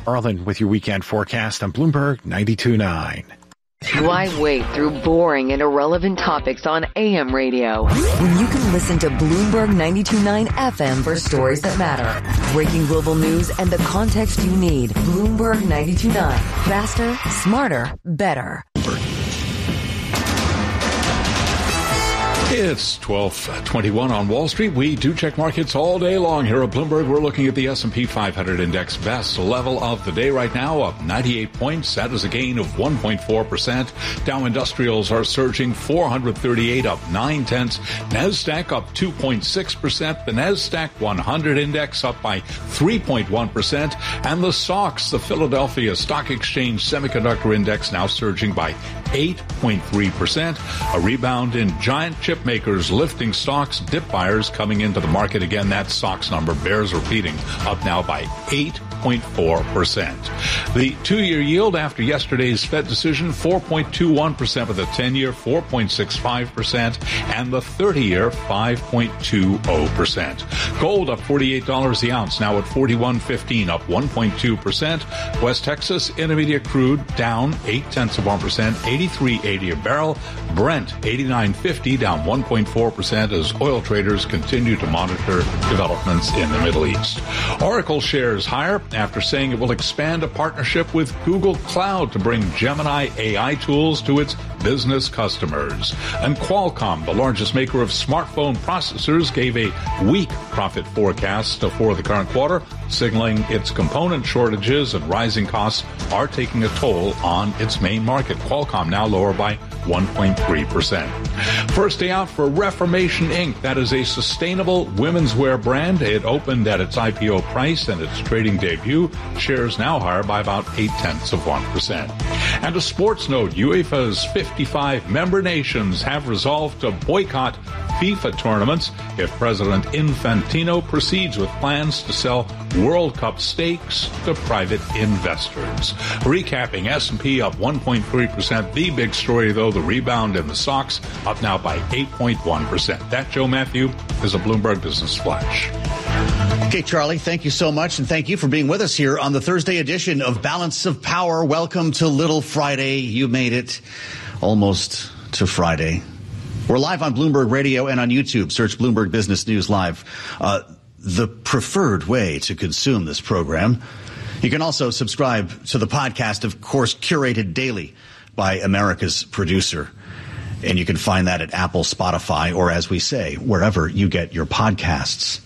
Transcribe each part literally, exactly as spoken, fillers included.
Arlen with your weekend forecast on Bloomberg ninety-two point nine. Why wait through boring and irrelevant topics on A M radio when you can listen to Bloomberg ninety-two point nine F M for stories that matter? Breaking global news and the context you need. Bloomberg ninety-two point nine. Faster, smarter, better. It's twelve twenty-one on Wall Street. We do check markets all day long here at Bloomberg. We're looking at the S and P five hundred index, best level of the day right now, up ninety-eight points. That is a gain of one point four percent. Dow Industrials are surging four hundred thirty-eight, up nine tenths. NASDAQ up two point six percent. The NASDAQ one hundred index up by three point one percent. And the S O X, the Philadelphia Stock Exchange Semiconductor Index, now surging by eight point three percent. A rebound in giant chip makers lifting stocks, dip buyers coming into the market again. That S O X number bears repeating, up now by eight point four percent. The two-year yield after yesterday's Fed decision, four point two one percent, with the ten-year four point six five percent and the thirty-year five point two zero percent. Gold up forty-eight dollars the ounce, now at forty-one fifteen, up one point two percent. West Texas Intermediate crude down eight tenths of one percent, eighty-three eighty a barrel. Brent eighty-nine fifty, down one point four percent as oil traders continue to monitor developments in the Middle East. Oracle shares higher after saying it will expand a partnership with Google Cloud to bring Gemini A I tools to its business customers. And Qualcomm, the largest maker of smartphone processors, gave a weak profit forecast for the current quarter, signaling its component shortages and rising costs are taking a toll on its main market. Qualcomm now lower by one point three percent. First day out for Reformation Incorporated. That is a sustainable women's wear brand. It opened at its I P O price and its trading debut. Shares now higher by about eight tenths of one percent. And a sports note, UEFA's fifty-five member nations have resolved to boycott FIFA tournaments if President Infantino proceeds with plans to sell World Cup stakes to private investors. Recapping, S and P up one point three percent. The big story, though, the rebound in the S O X, up now by eight point one percent. That, Joe Matthew, is a Bloomberg Business Flash. Okay, Charlie, thank you so much, and thank you for being with us here on the Thursday edition of Balance of Power. Welcome to Little Friday. You made it almost to Friday. We're live on Bloomberg Radio and on YouTube. Search Bloomberg Business News Live. Uh, the preferred way to consume this program. You can also subscribe to the podcast, of course, curated daily by America's producer. And you can find that at Apple, Spotify, or, as we say, wherever you get your podcasts.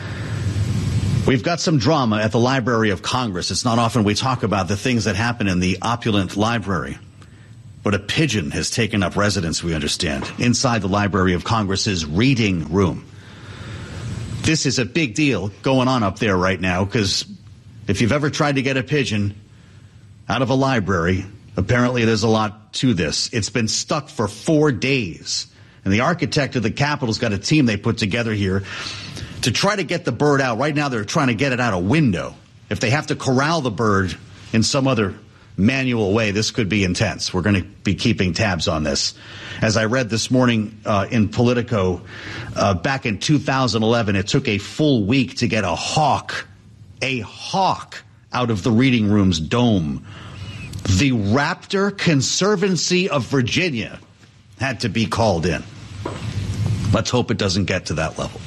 We've got some drama at the Library of Congress. It's not often we talk about the things that happen in the opulent library. But a pigeon has taken up residence, we understand, inside the Library of Congress's reading room. This is a big deal going on up there right now, because if you've ever tried to get a pigeon out of a library, apparently there's a lot to this. It's been stuck for four days. And the architect of the Capitol's got a team they put together here to try to get the bird out. Right now they're trying to get it out a window. If they have to corral the bird in some other manual way, this could be intense. We're going to be keeping tabs on this. As I read this morning uh, in Politico, uh, back in two thousand eleven, it took a full week to get a hawk, a hawk out of the reading room's dome. The Raptor Conservancy of Virginia had to be called in. Let's hope it doesn't get to that level.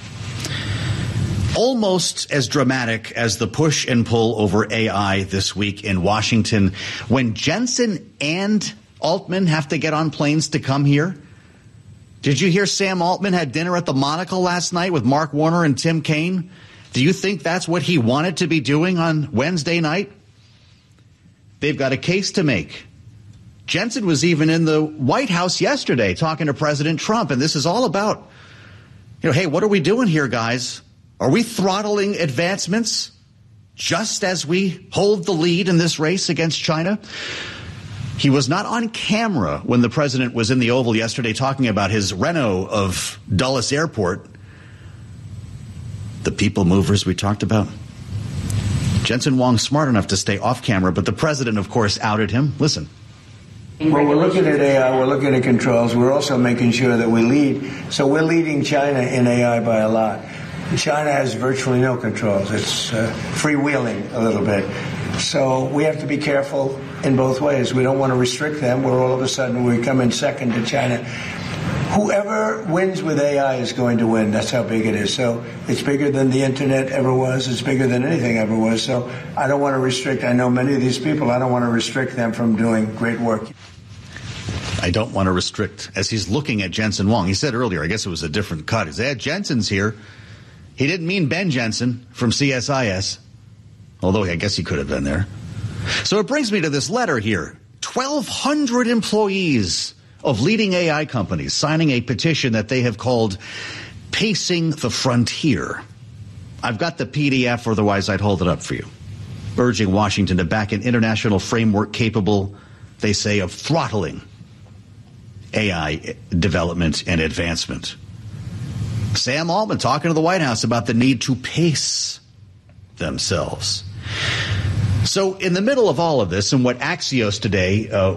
Almost as dramatic as the push and pull over A I this week in Washington, when Jensen and Altman have to get on planes to come here. Did you hear Sam Altman had dinner at the Monocle last night with Mark Warner and Tim Kaine? Do you think that's what he wanted to be doing on Wednesday night? They've got a case to make. Jensen was even in the White House yesterday talking to President Trump, and this is all about, you know, hey, what are we doing here, guys? Are we throttling advancements just as we hold the lead in this race against China? He was not on camera when the president was in the Oval yesterday talking about his reno of Dulles Airport. The people movers we talked about. Jensen Huang's smart enough to stay off camera, but the president, of course, outed him. Listen. Well, we're looking at A I, we're looking at controls. We're also making sure that we lead. So we're leading China in A I by a lot. China has virtually no controls. It's uh, freewheeling a little bit. So we have to be careful in both ways. We don't want to restrict them where all of a sudden we come in second to China. Whoever wins with A I is going to win. That's how big it is. So it's bigger than the internet ever was. It's bigger than anything ever was. So I don't want to restrict. I know many of these people. I don't want to restrict them from doing great work. I don't want to restrict. As he's looking at Jensen Huang, he said earlier, I guess it was a different cut. He said, Jensen's here. He didn't mean Ben Jensen from C S I S, although I guess he could have been there. So it brings me to this letter here. twelve hundred employees of leading A I companies signing a petition that they have called Pacing the Frontier. I've got the P D F, otherwise I'd hold it up for you. Urging Washington to back an international framework capable, they say, of throttling A I development and advancement. Sam Altman talking to the White House about the need to pace themselves. So in the middle of all of this, and what Axios today uh,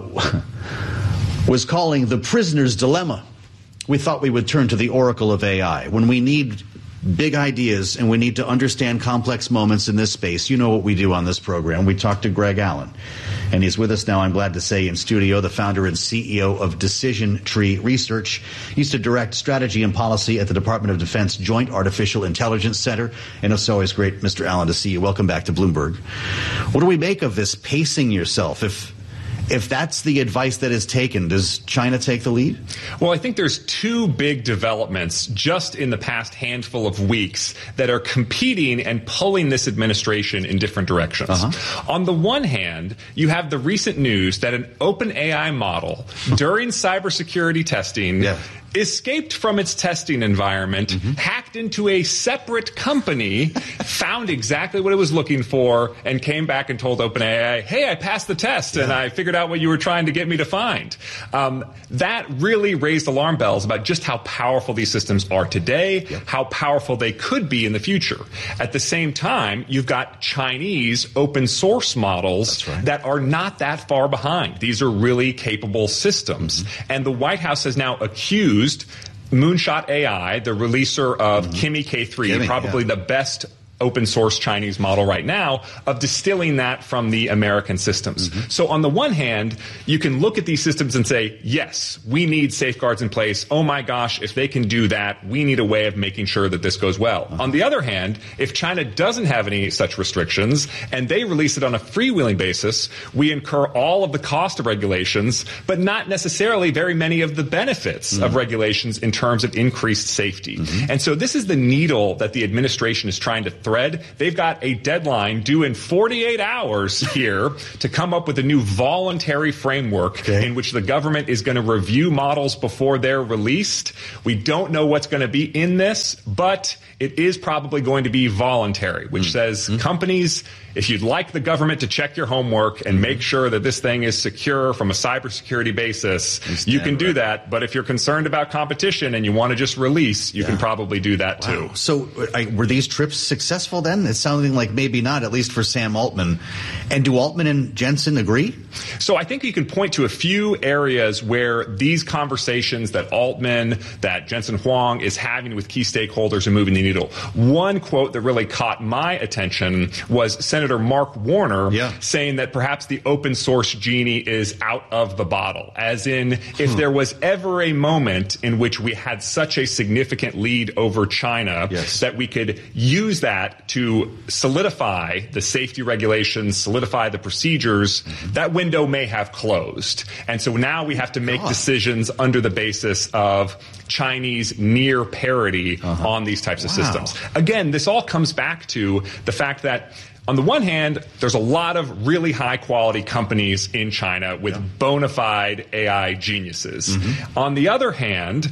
was calling the prisoner's dilemma, we thought we would turn to the oracle of A I. When we need big ideas and we need to understand complex moments in this space, you know what we do on this program. We talk to Greg Allen, and he's with us now, I'm glad to say, in studio, the founder and C E O of Decision Tree Research. He used to direct strategy and policy at the Department of Defense Joint Artificial Intelligence Center, and it's always great, Mister Allen, to see you. Welcome back to Bloomberg. What do we make of this pacing yourself? If If that's the advice that is taken, does China take the lead? Well, I think there's two big developments just in the past handful of weeks that are competing and pulling this administration in different directions. Uh-huh. On the one hand, you have the recent news that an OpenAI model during cybersecurity testing yeah. escaped from its testing environment, mm-hmm. hacked into a separate company, found exactly what it was looking for, and came back and told OpenAI, hey, I passed the test yeah. and I figured out what you were trying to get me to find. Um, that really raised alarm bells about just how powerful these systems are today, yep. how powerful they could be in the future. At the same time, you've got Chinese open source models right. that are not that far behind. These are really capable systems. Mm-hmm. And the White House has now accused Moonshot A I, the releaser of mm-hmm. Kimi K three, Kimi, probably yeah. the best open source Chinese model right now, of distilling that from the American systems. Mm-hmm. So on the one hand, you can look at these systems and say, yes, we need safeguards in place. Oh my gosh, if they can do that, we need a way of making sure that this goes well. Mm-hmm. On the other hand, if China doesn't have any such restrictions and they release it on a freewheeling basis, we incur all of the cost of regulations, but not necessarily very many of the benefits mm-hmm. of regulations in terms of increased safety. Mm-hmm. And so this is the needle that the administration is trying to thread. They've got a deadline due in forty-eight hours here to come up with a new voluntary framework okay. in which the government is going to review models before they're released. We don't know what's going to be in this, but it is probably going to be voluntary, which mm. says mm. companies, if you'd like the government to check your homework and make sure that this thing is secure from a cybersecurity basis, you can do right. that. But if you're concerned about competition and you want to just release, you yeah. can probably do that wow. too. So I, were these trips successful then? It's sounding like maybe not, at least for Sam Altman. And do Altman and Jensen agree? So I think you can point to a few areas where these conversations that Altman, that Jensen Huang is having with key stakeholders are moving the needle. One quote that really caught my attention was Senator Mark Warner yeah. saying that perhaps the open source genie is out of the bottle, as in if hmm. there was ever a moment in which we had such a significant lead over China yes. that we could use that to solidify the safety regulations, solidify the procedures, mm-hmm. that window may have closed. And so now we have to make God. decisions under the basis of Chinese near parity uh-huh. on these types wow. of systems. Again, this all comes back to the fact that on the one hand, there's a lot of really high-quality companies in China with yeah. bona fide A I geniuses. Mm-hmm. On the other hand,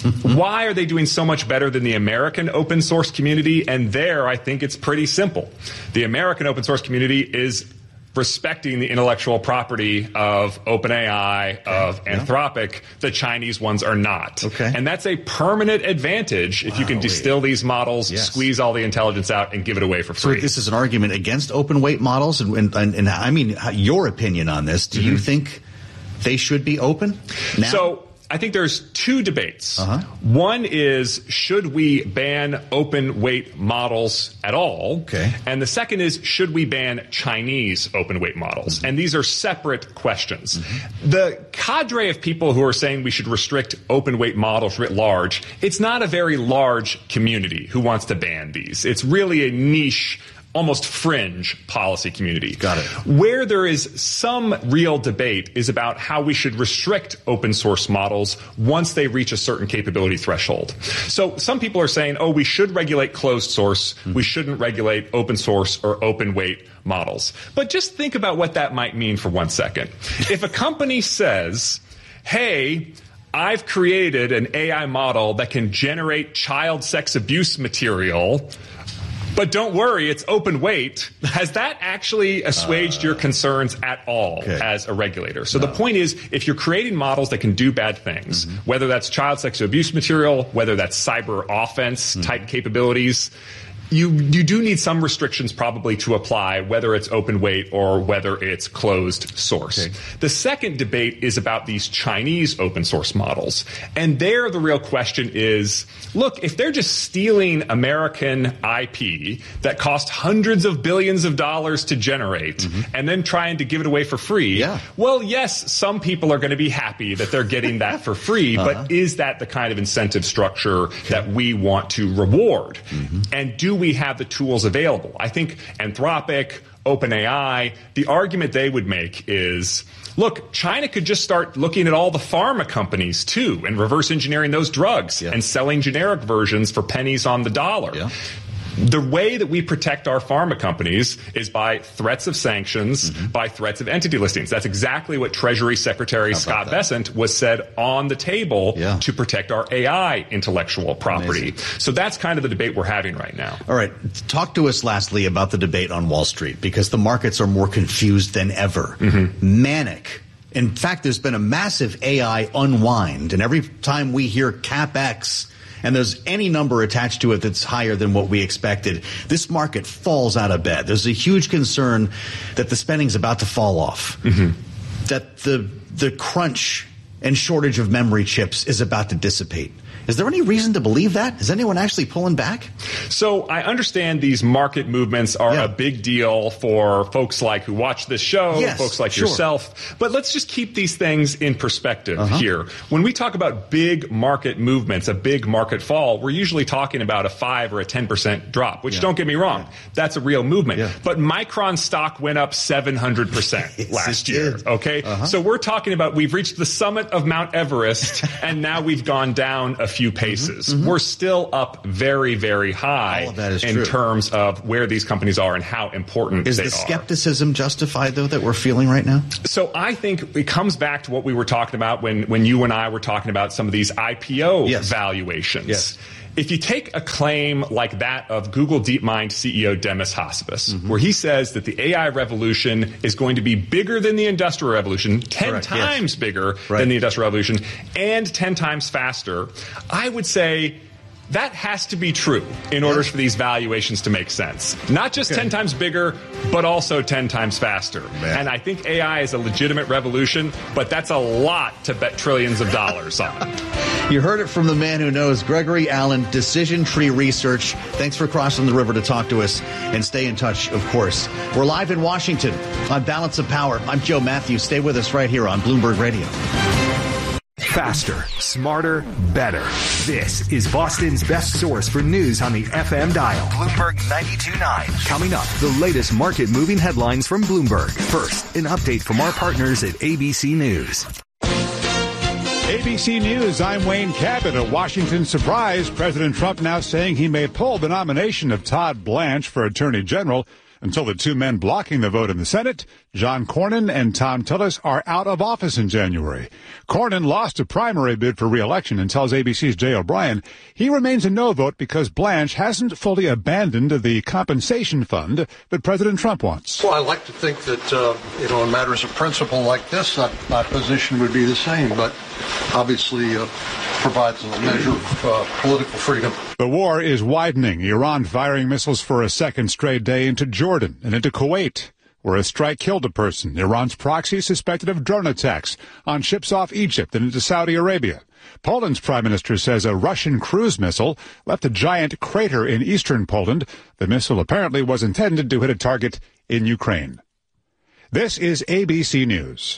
why are they doing so much better than the American open source community? And there, I think it's pretty simple. The American open source community is respecting the intellectual property of OpenAI, okay. of Anthropic. Yeah. The Chinese ones are not. Okay. And that's a permanent advantage if wow, you can distill wait. these models, yes. squeeze all the intelligence out, and give it away for free. So this is an argument against open weight models, and, and, and, and I mean, your opinion on this. Do mm-hmm. you think they should be open now? So I think there's two debates. Uh-huh. One is, should we ban open weight models at all? Okay. And the second is, should we ban Chinese open weight models? Mm-hmm. And these are separate questions. Mm-hmm. The cadre of people who are saying we should restrict open weight models writ large, it's not a very large community who wants to ban these. It's really a niche, almost fringe policy community. Got it. Where there is some real debate is about how we should restrict open source models once they reach a certain capability threshold. So some people are saying, oh, we should regulate closed source. Mm-hmm. We shouldn't regulate open source or open weight models. But just think about what that might mean for one second. If a company says, hey, I've created an A I model that can generate child sex abuse material, but don't worry, it's open weight. Has that actually assuaged uh, your concerns at all okay. as a regulator? So no. the point is, if you're creating models that can do bad things, mm-hmm. whether that's child sexual abuse material, whether that's cyber offense mm-hmm. type capabilities, You you do need some restrictions probably to apply, whether it's open weight or whether it's closed source. Okay. The second debate is about these Chinese open source models. And there the real question is, look, if they're just stealing American I P that cost hundreds of billions of dollars to generate mm-hmm. and then trying to give it away for free, yeah. well, yes, some people are going to be happy that they're getting that for free, uh-huh. but is that the kind of incentive structure okay. that we want to reward? Mm-hmm. And do we have the tools available? I think Anthropic, OpenAI, the argument they would make is, look, China could just start looking at all the pharma companies too and reverse engineering those drugs yeah. and selling generic versions for pennies on the dollar. Yeah. The way that we protect our pharma companies is by threats of sanctions, mm-hmm. by threats of entity listings. That's exactly what Treasury Secretary Scott that? Bessent was said on the table yeah. to protect our A I intellectual property. Amazing. So that's kind of the debate we're having right now. All right. Talk to us lastly about the debate on Wall Street, because the markets are more confused than ever. Mm-hmm. Manic. In fact, there's been a massive A I unwind, and every time we hear CapEx and there's any number attached to it that's higher than what we expected, this market falls out of bed. There's a huge concern that the spending's about to fall off, mm-hmm. that the the crunch and shortage of memory chips is about to dissipate. Is there any reason to believe that? Is anyone actually pulling back? So I understand these market movements are yeah. a big deal for folks like who watch this show, yes, folks like sure. yourself. But let's just keep these things in perspective uh-huh. here. When we talk about big market movements, a big market fall, we're usually talking about a five or a ten percent drop, which yeah. don't get me wrong, yeah. that's a real movement. Yeah. But Micron stock went up seven hundred percent yes, last year. Okay. Uh-huh. So we're talking about we've reached the summit of Mount Everest and now we've gone down a few paces. Mm-hmm. We're still up very, very high in true. terms of where these companies are and how important is they the are. Skepticism justified, though, that we're feeling right now? So I think it comes back to what we were talking about when, when you and I were talking about some of these I P O yes. valuations. Yes. If you take a claim like that of Google DeepMind C E O Demis Hassabis, mm-hmm. where he says that the A I revolution is going to be bigger than the Industrial Revolution, ten Correct, times yes. bigger right. than the Industrial Revolution, and ten times faster, I would say that has to be true in order for these valuations to make sense. Not just okay. ten times bigger, but also ten times faster. Man. And I think A I is a legitimate revolution, but that's a lot to bet trillions of dollars on. You heard it from the man who knows, Gregory Allen, Decision Tree Research. Thanks for crossing the river to talk to us, and stay in touch, of course. We're live in Washington on Balance of Power. I'm Joe Matthews. Stay with us right here on Bloomberg Radio. Faster, smarter, better. This is Boston's best source for news on the F M dial. Bloomberg ninety-two point nine. Coming up, the latest market-moving headlines from Bloomberg. First, an update from our partners at A B C News. A B C News, I'm Wayne Cabot. A Washington surprise. President Trump now saying he may pull the nomination of Todd Blanche for Attorney General until the two men blocking the vote in the Senate, John Cornyn and Thom Tillis, are out of office in January. Cornyn lost a primary bid for re-election and tells A B C's Jay O'Brien he remains a no vote because Blanche hasn't fully abandoned the compensation fund that President Trump wants. Well, I like to think that, uh, you know, in matters of principle like this, uh, my position would be the same, but obviously uh, provides a measure of uh, political freedom. The war is widening. Iran firing missiles for a second straight day into Jordan and into Kuwait. where a strike killed a person. Iran's proxy suspected of drone attacks on ships off Egypt and into Saudi Arabia. Poland's prime minister says a Russian cruise missile left a giant crater in eastern Poland. The missile apparently was intended to hit a target in Ukraine. This is A B C News.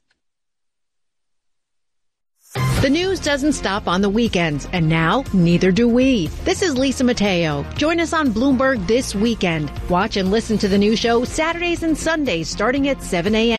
The news doesn't stop on the weekends, and now neither do we. This is Lisa Mateo. Join us on Bloomberg this weekend. Watch and listen to the new show Saturdays and Sundays starting at seven a.m.